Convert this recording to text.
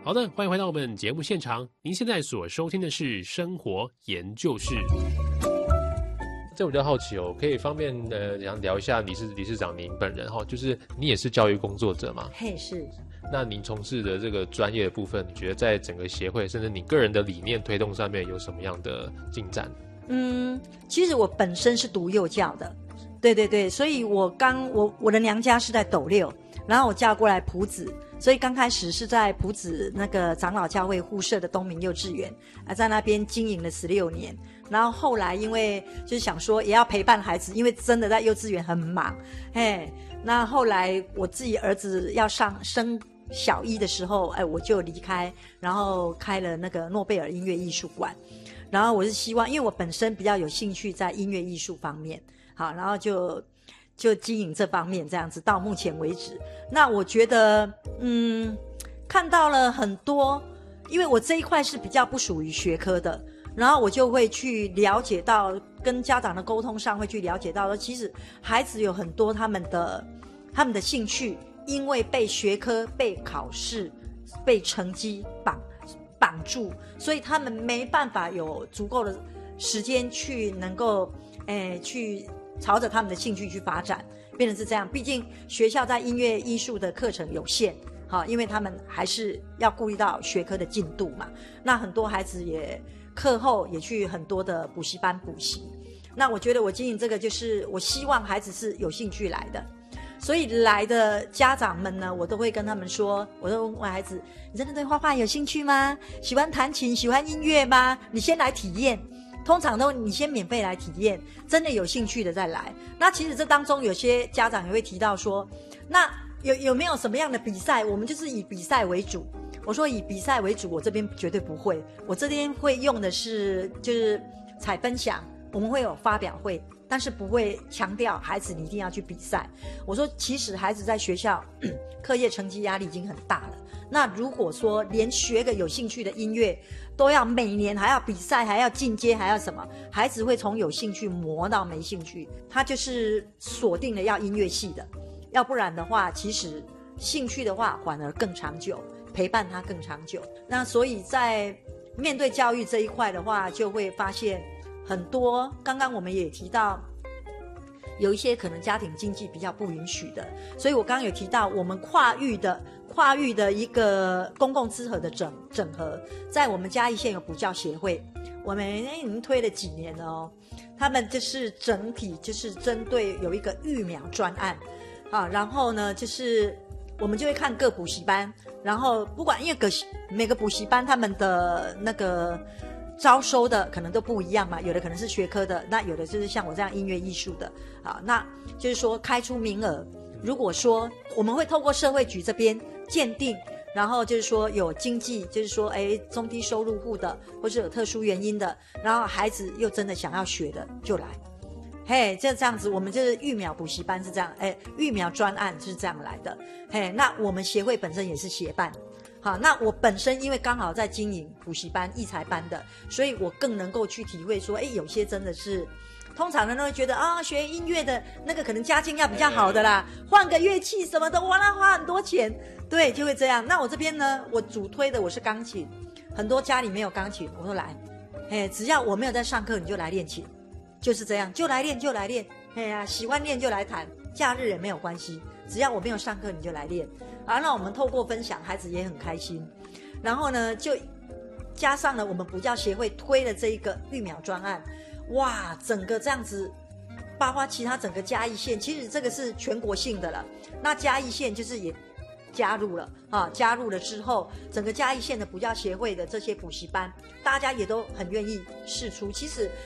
好的，欢迎回到我们节目现场。您现在所收听的是生活研究室。这我比较好奇哦，可以方便想聊一下理事长您本人哈，就是你也是教育工作者嘛？ 嘿，是。 那您从事的这个专业的部分，你觉得在整个协会，甚至你个人的理念推动上面有什么样的进展？ 其实我本身是读幼教的，对，所以我的娘家是在斗六，然后我嫁过来朴子。所以刚开始是在朴子那个长老教会互设的东明幼稚园在那边经营了16年。然后后来因为就是想说也要陪伴孩子，因为真的在幼稚园很忙，那后来我自己儿子要升小一的时候，我就离开，然后开了那个诺贝尔音乐艺术馆。然后我是希望，因为我本身比较有兴趣在音乐艺术方面，好，然后就经营这方面这样子到目前为止。那我觉得看到了很多，因为我这一块是比较不属于学科的，然后我就会去了解到，跟家长的沟通上会去了解到说，其实孩子有很多他们的兴趣，因为被学科、被考试、被成绩绑住，所以他们没办法有足够的时间去能够去朝着他们的兴趣去发展，变成是这样。毕竟学校在音乐艺术的课程有限，好，因为他们还是要顾虑到学科的进度嘛。那很多孩子也课后也去很多的补习班补习。那我觉得我经营这个，就是我希望孩子是有兴趣来的。所以来的家长们呢，我都会跟他们说，我都问孩子，你真的对画画有兴趣吗？喜欢弹琴，喜欢音乐吗？你先来体验。通常都你先免费来体验，真的有兴趣的再来。那其实这当中有些家长也会提到说，那有没有什么样的比赛？我们就是以比赛为主。我说以比赛为主，我这边绝对不会，我这边会用的是就是采分享，我们会有发表会，但是不会强调孩子你一定要去比赛。我说其实孩子在学校课业成绩压力已经很大了，那如果说连学个有兴趣的音乐都要每年还要比赛，还要进阶，还要什么，孩子会从有兴趣磨到没兴趣，他就是锁定了要音乐系的。要不然的话，其实兴趣的话反而更长久，陪伴他更长久。那所以在面对教育这一块的话，就会发现很多，刚刚我们也提到有一些可能家庭经济比较不允许的，所以我刚刚有提到我们跨域的一个公共资源的整合，在我们嘉义县有补教协会，我们已经推了几年了哦。他们就是整体就是针对有一个育苗专案啊，然后呢就是我们就会看各补习班，然后不管因为每个补习班他们的那个招收的可能都不一样嘛，有的可能是学科的，那有的就是像我这样音乐艺术的啊，那就是说开出名额，如果说我们会透过社会局这边鉴定，然后就是说有经济，就是说中低收入户的，或是有特殊原因的，然后孩子又真的想要学的就来，就这样子，我们就是育苗补习班是这样，育苗专案是这样来的，那我们协会本身也是协办。好，那我本身因为刚好在经营补习班、艺才班的，所以我更能够去体会说，有些真的是，通常人都会觉得学音乐的那个可能家境要比较好的啦，换个乐器什么的，哇，那花很多钱，对，就会这样。那我这边呢，我主推的我是钢琴，很多家里没有钢琴，我说来，只要我没有在上课，你就来练琴，就是这样，就来练就来练，喜欢练就来弹，假日也没有关系，只要我没有上课你就来练。好，那我们透过分享，孩子也很开心。然后呢，就加上了我们补教协会推了这一个育苗专案，哇，整个这样子，包括其他整个嘉义县，其实这个是全国性的了。那嘉义县就是也加入了加入了之后，整个嘉义县的补教协会的这些补习班，大家也都很愿意释出。其实